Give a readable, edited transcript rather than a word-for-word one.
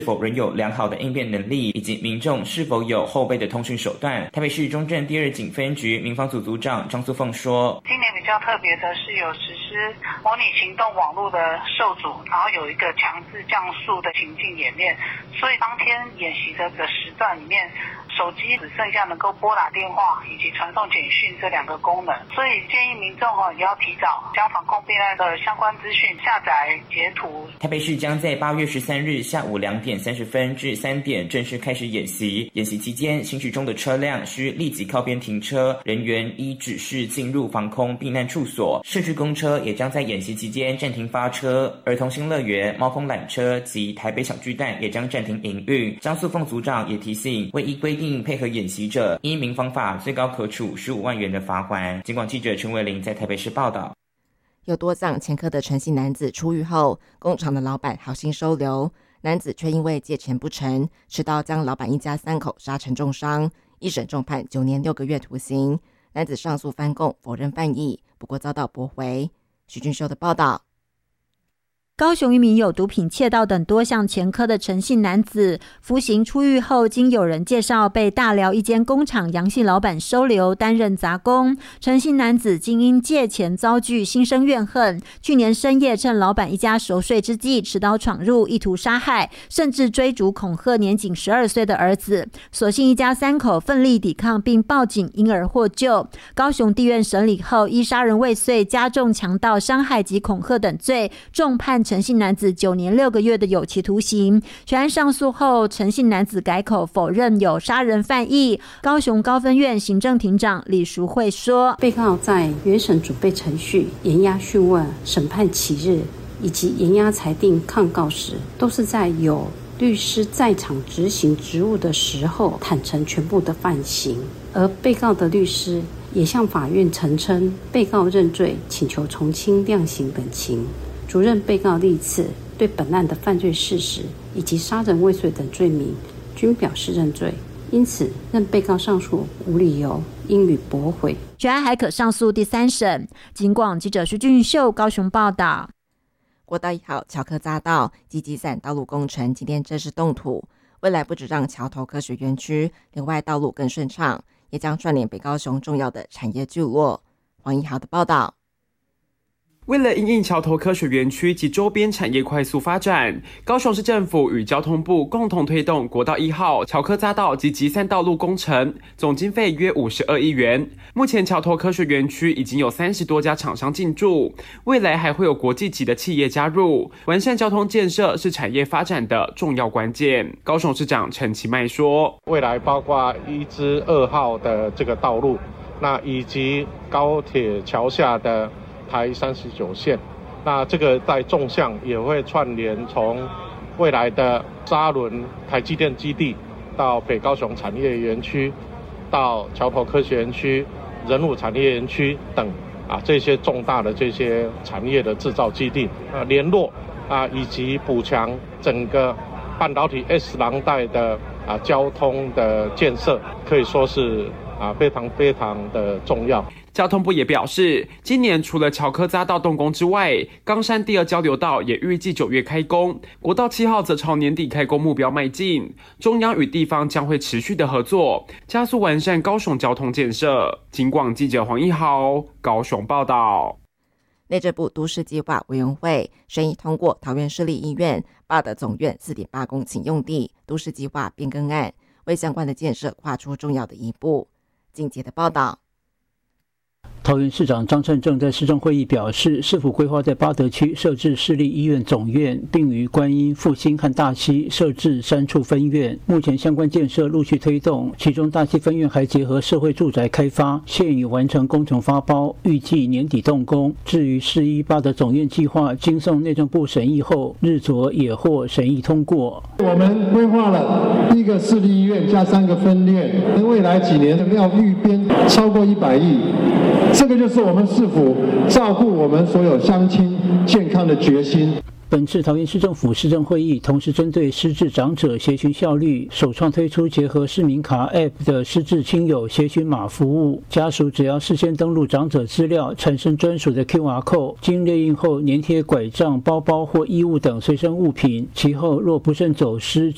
否仍有良好的应变能力，以及民众是否有后备的通讯手段。台北市中正第2警分局民防组组长张素凤说， 今年比较特别的是有实施模拟行动网络的受阻，然后有一个强制降速的情境演练，所以当天演习的时段里面，手机只剩下能够拨打电话以及传送简讯这2个功能，所以建议民众也要提早将防控避难的相关资讯下载截图。 台北市将在8月13日下午2点30分至3点正式开始演习。演习期间，行驶中的车辆需立即靠边停车，人员依指示进入防空避难处所。市区公车也将在演习期间暂停发车，儿童新乐园、猫空缆车及台北小巨蛋也将暂停营运。张素凤组长也提醒，未依规定配合演习者，依民防法最高可处15万元的罚锾。警广记者陈伟玲在台北市报道。 有多葬前科的陈姓男子出狱后，工厂的老板好心收留，男子却因为借钱不成，持刀将老板一家3口杀成重伤，一审重判9年6个月徒刑。男子上诉翻供，否认犯意，不过遭到驳回。许俊秀的报道。 高雄一名有毒品窃盗等多项前科的陈姓男子，服刑出狱后，经有人介绍被大寮一间工厂杨姓老板收留担任杂工。陈姓男子经因借钱遭拒，心生怨恨，去年深夜趁老板一家熟睡之际，持刀闯入，意图杀害，甚至追逐恐吓年仅12岁的儿子。所幸一家3口奋力抵抗并报警，因而获救。高雄地院审理后，依杀人未遂、加重强盗伤害及恐吓等罪，重判陈姓男子9年6个月的有期徒刑。全案上诉后，陈姓男子改口否认有杀人犯意。高雄高分院行政庭长李淑慧说， 被告在原审准备程序、延押讯问、审判期日以及延押裁定抗告时，都是在有律师在场执行职务的时候坦诚全部的犯行，而被告的律师也向法院陈称被告认罪，请求从轻量刑等情。主任被告历次对本案的犯罪事实以及杀人未遂等罪名均表示认罪，因此认被告上诉无理由，应予驳回。 全案还可上诉第3审。警广记者徐俊秀高雄报道。 国道1号桥科匝道及集散道路工程今天正式动土，未来不只让桥头科学园区另外道路更顺畅，也将串联北高雄重要的产业聚落。黄一豪的报道。 为了因应桥头科学园区及周边产业快速发展，高雄市政府与交通部共同推动国道1号桥科匝道及集散道路工程，总经费约52亿元。目前桥头科学园区已经有30多家厂商进驻，未来还会有国际级的企业加入。完善交通建设是产业发展的重要关键。高雄市长陈其迈说， 未来包括1至2号的这个道路，那以及高铁桥下的台39线，那这个在纵向也会串联从未来的沙仑台积电基地到北高雄产业园区，到桥头科学园区、仁武产业园区等这些重大的这些产业的制造基地联络以及补强整个半导体 S 廊带的交通的建设，可以说是非常非常的重要。 交通部也表示，今年除了桥科匝道动工之外，冈山第2交流道也预计9月开工，国道7号则朝年底开工目标迈进。中央与地方将会持续的合作，加速完善高雄交通建设。警广记者黄一豪高雄报道。 内政部都市计划委员会审议通过桃园市立医院8德总院 4.8 公顷用地都市计划变更案，为相关的建设跨出重要的一步。紧接的报道。 桃园市长张善政在市政会议表示，市府规划在八德区设置市立医院总院，并于观音、复兴和大溪设置3处分院。目前相关建设陆续推动，其中大溪分院还结合社会住宅开发，现已完成工程发包，预计年底动工。至于市医八德总院计划，经送内政部审议后，日昨也获审议通过。 我们规划了1个市立医院加3个分院，未来几年要预编超过100亿。这个就是我们市府照顾我们所有乡亲健康的决心。 本次桃园市政府市政会议同时针对失智长者协寻效率，首创推出结合市民卡 App 的失智亲友协寻码服务。家属只要事先登录长者资料，产生专属的 QR code， 经列印后粘贴拐杖、包包或衣物等随身物品，其后若不慎走失，